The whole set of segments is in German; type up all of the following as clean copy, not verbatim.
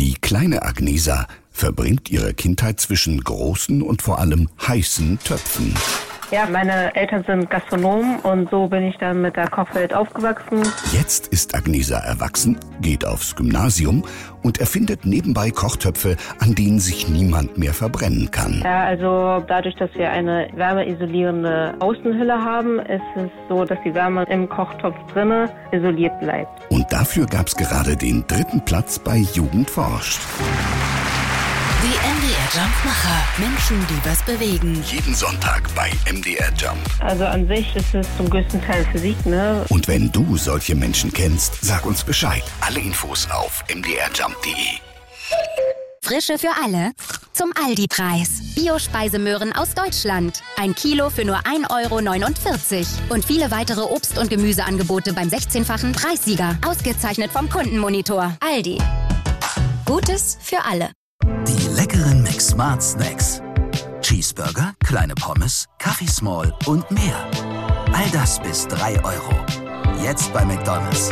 Die kleine Agnesa verbringt ihre Kindheit zwischen großen und vor allem heißen Töpfen. Ja, meine Eltern sind Gastronomen und so bin ich dann mit der Kochwelt aufgewachsen. Jetzt ist Agnesa erwachsen, geht aufs Gymnasium und erfindet nebenbei Kochtöpfe, an denen sich niemand mehr verbrennen kann. Ja, also dadurch, dass wir eine wärmeisolierende Außenhülle haben, ist es so, dass die Wärme im Kochtopf drinne isoliert bleibt. Und dafür gab's gerade den 3. Platz bei Jugend forscht. Die MDR Jumpmacher. Menschen, die was bewegen. Jeden Sonntag bei MDR Jump. Also an sich ist es zum größten Teil Physik, ne? Und wenn du solche Menschen kennst, sag uns Bescheid. Alle Infos auf mdrjump.de. Frische für alle. Zum Aldi-Preis. Bio-Speisemöhren aus Deutschland. 1 Kilo für nur 1,49 €. Und viele weitere Obst- und Gemüseangebote beim 16-fachen Preissieger. Ausgezeichnet vom Kundenmonitor. Aldi. Gutes für alle. Die leckeren McSmart Snacks. Cheeseburger, kleine Pommes, Kaffee Small und mehr. All das bis 3 €. Jetzt bei McDonald's.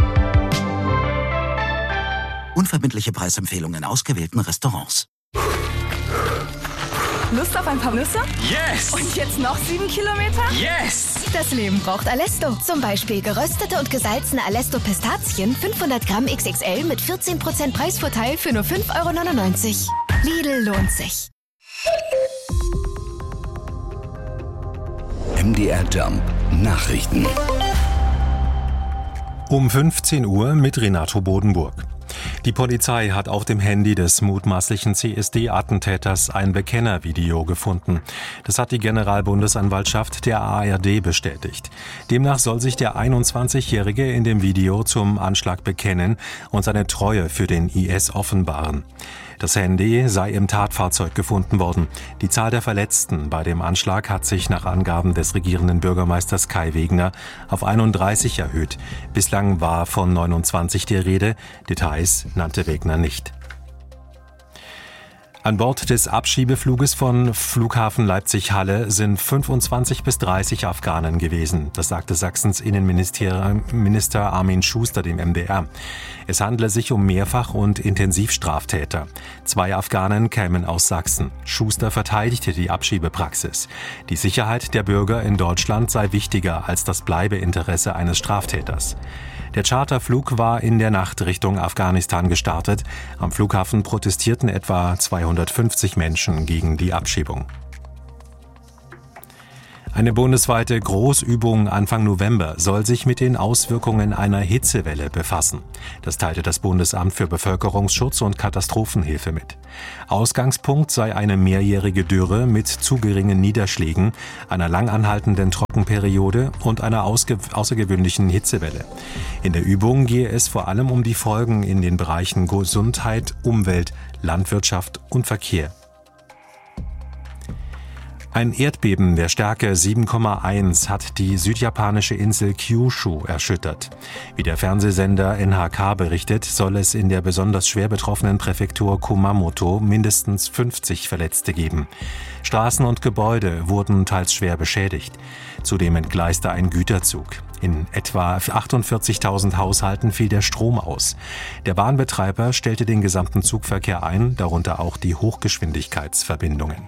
Unverbindliche Preisempfehlungen in ausgewählten Restaurants. Lust auf ein paar Nüsse? Yes! Und jetzt noch 7 Kilometer? Yes! Das Leben braucht Alesto. Zum Beispiel geröstete und gesalzene Alesto-Pistazien 500 Gramm XXL mit 14% Preisvorteil für nur 5,99 €. Lidl lohnt sich. MDR Jump Nachrichten. Um 15 Uhr mit Renato Bodenburg. Die Polizei hat auf dem Handy des mutmaßlichen CSD-Attentäters ein Bekennervideo gefunden. Das hat die Generalbundesanwaltschaft der ARD bestätigt. Demnach soll sich der 21-Jährige in dem Video zum Anschlag bekennen und seine Treue für den IS offenbaren. Das Handy sei im Tatfahrzeug gefunden worden. Die Zahl der Verletzten bei dem Anschlag hat sich nach Angaben des regierenden Bürgermeisters Kai Wegner auf 31 erhöht. Bislang war von 29 die Rede. Details nannte Wegner nicht. An Bord des Abschiebefluges von Flughafen Leipzig-Halle sind 25 bis 30 Afghanen gewesen. Das sagte Sachsens Innenminister Armin Schuster dem MDR. Es handle sich um Mehrfach- und Intensivstraftäter. 2 Afghanen kämen aus Sachsen. Schuster verteidigte die Abschiebepraxis. Die Sicherheit der Bürger in Deutschland sei wichtiger als das Bleibeinteresse eines Straftäters. Der Charterflug war in der Nacht Richtung Afghanistan gestartet. Am Flughafen protestierten etwa 250 Menschen gegen die Abschiebung. Eine bundesweite Großübung Anfang November soll sich mit den Auswirkungen einer Hitzewelle befassen. Das teilte das Bundesamt für Bevölkerungsschutz und Katastrophenhilfe mit. Ausgangspunkt sei eine mehrjährige Dürre mit zu geringen Niederschlägen, einer lang anhaltenden Trockenperiode und einer außergewöhnlichen Hitzewelle. In der Übung gehe es vor allem um die Folgen in den Bereichen Gesundheit, Umwelt, Landwirtschaft und Verkehr. Ein Erdbeben der Stärke 7,1 hat die südjapanische Insel Kyushu erschüttert. Wie der Fernsehsender NHK berichtet, soll es in der besonders schwer betroffenen Präfektur Kumamoto mindestens 50 Verletzte geben. Straßen und Gebäude wurden teils schwer beschädigt. Zudem entgleiste ein Güterzug. In etwa 48.000 Haushalten fiel der Strom aus. Der Bahnbetreiber stellte den gesamten Zugverkehr ein, darunter auch die Hochgeschwindigkeitsverbindungen.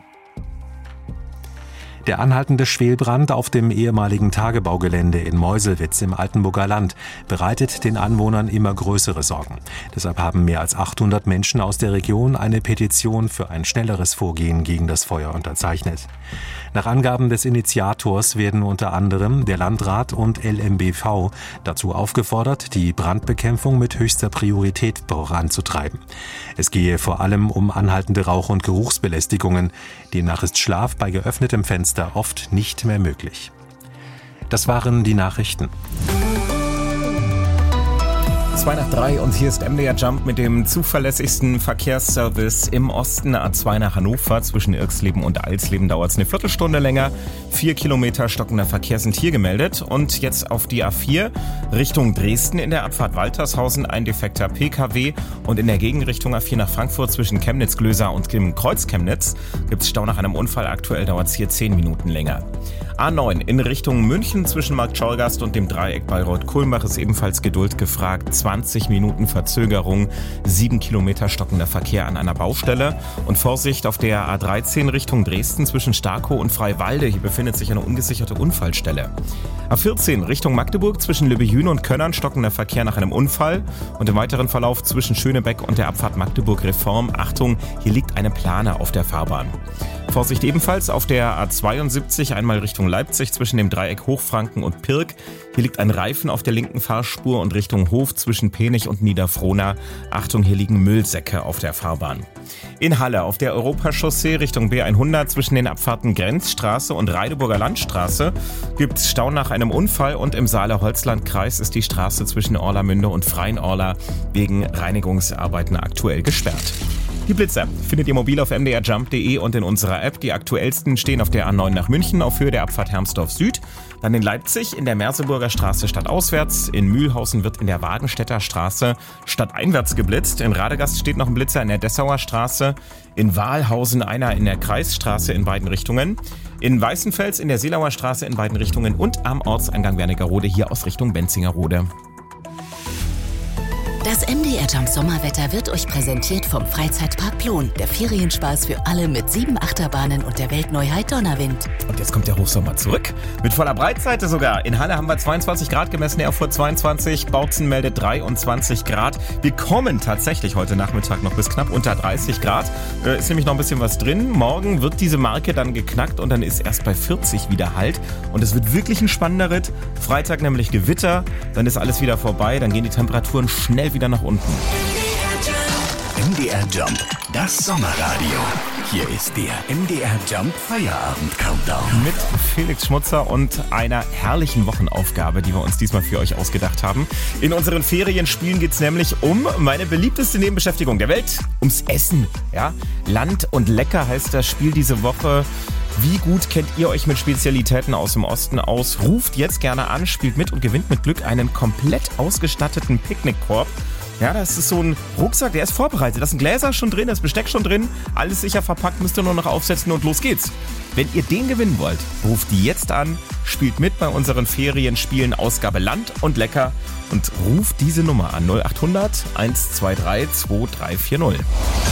Der anhaltende Schwelbrand auf dem ehemaligen Tagebaugelände in Meuselwitz im Altenburger Land bereitet den Anwohnern immer größere Sorgen. Deshalb haben mehr als 800 Menschen aus der Region eine Petition für ein schnelleres Vorgehen gegen das Feuer unterzeichnet. Nach Angaben des Initiators werden unter anderem der Landrat und LMBV dazu aufgefordert, die Brandbekämpfung mit höchster Priorität voranzutreiben. Es gehe vor allem um anhaltende Rauch- und Geruchsbelästigungen. Demnach ist Schlaf bei geöffnetem Fenster oft nicht mehr möglich. Das waren die Nachrichten. 2 nach 3 und hier ist MDR Jump mit dem zuverlässigsten Verkehrsservice im Osten. A2 nach Hannover zwischen Irxleben und Alsleben dauert es eine Viertelstunde länger. 4 Kilometer stockender Verkehr sind hier gemeldet. Und jetzt auf die A4 Richtung Dresden in der Abfahrt Waltershausen ein defekter PKW. Und in der Gegenrichtung A4 nach Frankfurt zwischen Chemnitz-Glösa und dem Kreuz Chemnitz gibt es Stau nach einem Unfall. Aktuell dauert es hier 10 Minuten länger. A9 in Richtung München zwischen Marktschorgast und dem Dreieck Bayreuth-Kulmbach ist ebenfalls Geduld gefragt. 20 Minuten Verzögerung, 7 Kilometer stockender Verkehr an einer Baustelle. Und Vorsicht auf der A13 Richtung Dresden zwischen Starkow und Freiwalde. Hier befindet sich eine ungesicherte Unfallstelle. A14 Richtung Magdeburg zwischen Lübbejüne und Könnern stockender Verkehr nach einem Unfall. Und im weiteren Verlauf zwischen Schönebeck und der Abfahrt Magdeburg-Reform. Achtung, hier liegt eine Plane auf der Fahrbahn. Vorsicht ebenfalls auf der A72 einmal Richtung Leipzig zwischen dem Dreieck Hochfranken und Pirk. Hier liegt ein Reifen auf der linken Fahrspur und Richtung Hof zwischen Penich und Niederfrohna. Achtung, hier liegen Müllsäcke auf der Fahrbahn. In Halle auf der Europachaussee Richtung B100 zwischen den Abfahrten Grenzstraße und Reideburger Landstraße gibt es Stau nach einem Unfall und im Saale-Holzland-Kreis ist die Straße zwischen Orlamünde und Freinorla wegen Reinigungsarbeiten aktuell gesperrt. Die Blitzer findet ihr mobil auf mdrjump.de und in unserer App. Die aktuellsten stehen auf der A9 nach München auf Höhe der Abfahrt Hermsdorf Süd. Dann in Leipzig in der Merseburger Straße stadtauswärts. In Mühlhausen wird in der Wagenstädter Straße stadteinwärts geblitzt. In Radegast steht noch ein Blitzer in der Dessauer Straße. In Wahlhausen einer in der Kreisstraße in beiden Richtungen. In Weißenfels in der Seelauer Straße in beiden Richtungen und am Ortseingang Wernigerode hier aus Richtung Benzingerode. Das MDR Jump Sommerwetter wird euch präsentiert vom Freizeitpark Plon. Der Ferienspaß für alle mit 7 Achterbahnen und der Weltneuheit Donnerwind. Und jetzt kommt der Hochsommer zurück. Mit voller Breitseite sogar. In Halle haben wir 22 Grad gemessen, Erfurt 22, Bautzen meldet 23 Grad. Wir kommen tatsächlich heute Nachmittag noch bis knapp unter 30 Grad. Ist nämlich noch ein bisschen was drin. Morgen wird diese Marke dann geknackt und dann ist erst bei 40 wieder Halt. Und es wird wirklich ein spannender Ritt. Freitag nämlich Gewitter, dann ist alles wieder vorbei, dann gehen die Temperaturen schnell wieder nach unten. MDR Jump, das Sommerradio. Hier ist der MDR Jump Feierabend Countdown. Mit Felix Schmutzer und einer herrlichen Wochenaufgabe, die wir uns diesmal für euch ausgedacht haben. In unseren Ferienspielen geht es nämlich um meine beliebteste Nebenbeschäftigung der Welt, ums Essen. Ja? Land und Lecker heißt das Spiel diese Woche. Wie gut kennt ihr euch mit Spezialitäten aus dem Osten aus? Ruft jetzt gerne an, spielt mit und gewinnt mit Glück einen komplett ausgestatteten Picknickkorb. Ja, das ist so ein Rucksack, der ist vorbereitet. Da sind Gläser schon drin, das Besteck schon drin. Alles sicher verpackt, müsst ihr nur noch aufsetzen und los geht's. Wenn ihr den gewinnen wollt, ruft die jetzt an, spielt mit bei unseren Ferienspielen Ausgabe Land und Lecker und ruft diese Nummer an 0800 123 2340.